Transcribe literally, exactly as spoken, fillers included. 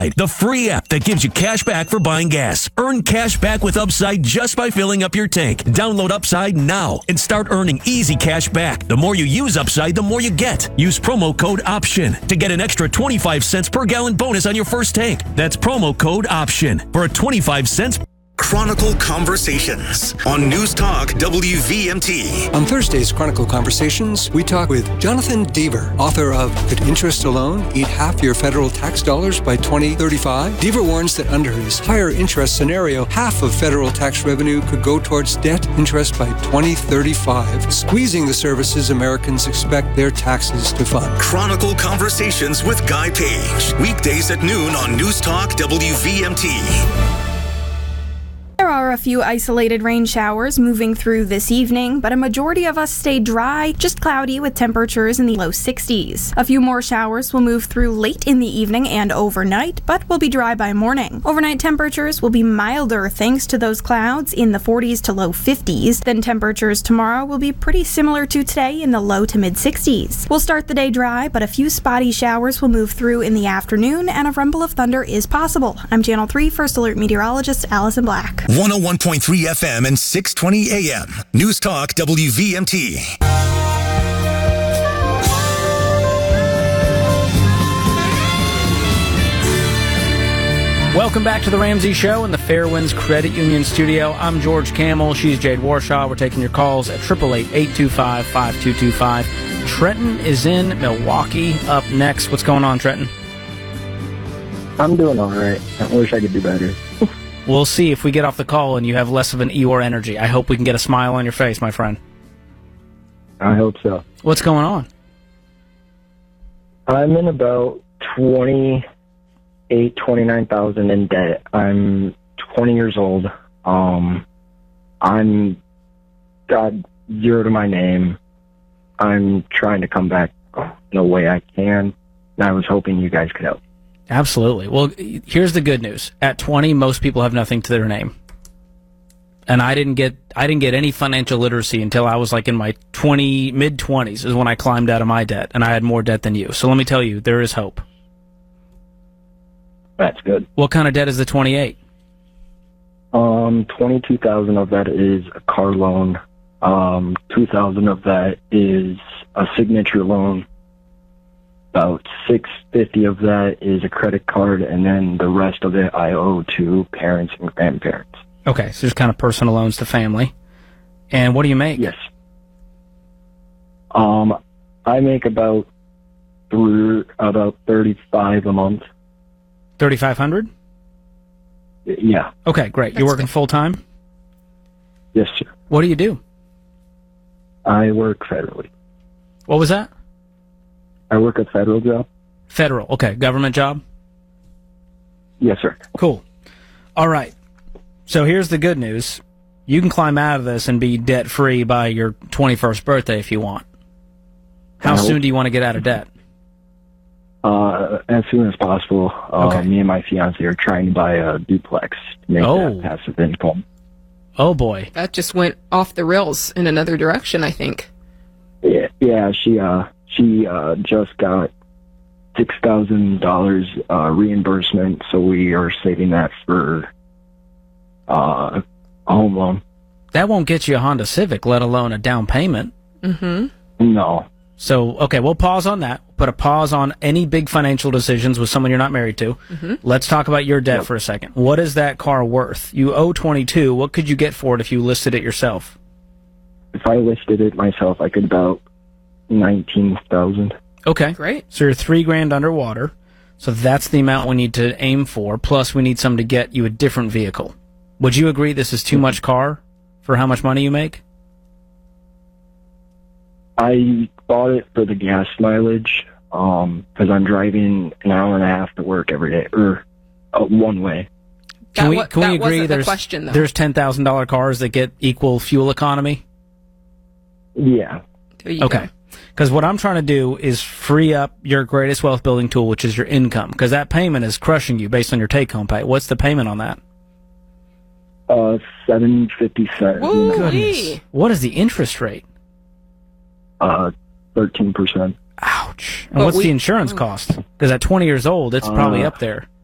the free app that gives you cash back for buying gas. Earn cash back with Upside just by filling up your tank. Download Upside now and start earning easy cash back. The more you use Upside, the more you get. Use promo code OPTION to get an extra twenty-five cents per gallon bonus on your first tank. That's promo code OPTION for a twenty-five cents. Chronicle Conversations on News Talk W V M T. On Thursday's Chronicle Conversations, we talk with Jonathan Deaver, author of Could Interest Alone Eat Half Your Federal Tax Dollars by twenty thirty-five? Deaver warns that under his higher interest scenario, half of federal tax revenue could go towards debt interest by twenty thirty-five, squeezing the services Americans expect their taxes to fund. Chronicle Conversations with Guy Page. Weekdays at noon on News Talk W V M T. There are a few isolated rain showers moving through this evening, but a majority of us stay dry, just cloudy with temperatures in the low sixties. A few more showers will move through late in the evening and overnight, but will be dry by morning. Overnight temperatures will be milder thanks to those clouds in the forties to low fifties. Then temperatures tomorrow will be pretty similar to today in the low to mid sixties. We'll start the day dry, but a few spotty showers will move through in the afternoon, and a rumble of thunder is possible. I'm Channel three First Alert meteorologist Allison Black. one oh one point three F M and six twenty A M. News Talk W V M T. Welcome back to the Ramsey Show in the Fairwinds Credit Union studio. I'm George Camel. She's Jade Warshaw. We're taking your calls at eight eight eight, eight two five, five two two five. Trenton is in Milwaukee up next. What's going on, Trenton? I'm doing all right. I wish I could do better. We'll see if we get off the call and you have less of an Eeyore energy. I hope we can get a smile on your face, my friend. I hope so. What's going on? I'm in about twenty-eight, twenty-nine thousand in debt. I'm twenty years old. Um, I'm got zero to my name. I'm trying to come back in a way I can, and I was hoping you guys could help. Absolutely. Well, here's the good news. At twenty, most people have nothing to their name. And I didn't get I didn't get any financial literacy until I was like in my twenty mid twenties is when I climbed out of my debt, and I had more debt than you. So let me tell you, there is hope. That's good. What kind of debt is the twenty-eight? Um, twenty-two thousand of that is a car loan. Um, two thousand of that is a signature loan. About six fifty of that is a credit card, and then the rest of it I owe to parents and grandparents. Okay, so just kind of personal loans to family. And what do you make? Yes. Um, I make about through about thirty-five a month. Thirty-five hundred? Yeah. Okay, great. You're working full time? Yes, sir. What do you do? I work federally. What was that? I work a federal job. Federal, okay. Government job? Yes, sir. Cool. All right. So here's the good news. You can climb out of this and be debt-free by your twenty-first birthday if you want. How Uh, soon do you want to get out of debt? Uh, as soon as possible. Uh, Okay. Me and my fiance are trying to buy a duplex to make Oh. that passive income. Oh, boy. That just went off the rails in another direction, I think. Yeah, yeah. She uh, she uh, just got six thousand dollars uh, reimbursement, so we are saving that for uh, a home loan. That won't get you a Honda Civic, let alone a down payment. Mm-hmm. No. So, okay, we'll pause on that. Put a pause on any big financial decisions with someone you're not married to. Mm-hmm. Let's talk about your debt Yep. for a second. What is that car worth? You owe twenty-two. What could you get for it if you listed it yourself? If I listed it myself, I could about nineteen thousand. Okay. Great. So you're three grand underwater. So that's the amount we need to aim for. Plus, we need some to get you a different vehicle. Would you agree this is too much car for how much money you make? I bought it for the gas mileage, um, because I'm driving an hour and a half to work every day, or uh, one way. Can That we wa- can we that agree wasn't the there's question, though. there's ten thousand dollar cars that get equal fuel economy? Yeah. There you Okay. Because what I'm trying to do is free up your greatest wealth building tool, which is your income. Because that payment is crushing you based on your take home pay. What's the payment on that? Uh, seven fifty seven. Woo. Goodness. What is the interest rate? Uh, thirteen percent. Ouch. And But what's we- the insurance cost? Because at twenty years old, it's Uh, probably up there.